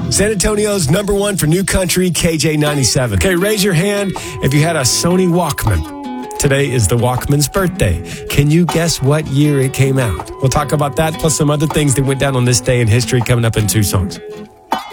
San Antonio's number one for new country, KJ97. Okay, raise your hand if you had a Sony Walkman. Today is the Walkman's birthday. Can you guess what year it came out? We'll talk about that plus some other things that went down on this day in history coming up in 2 songs.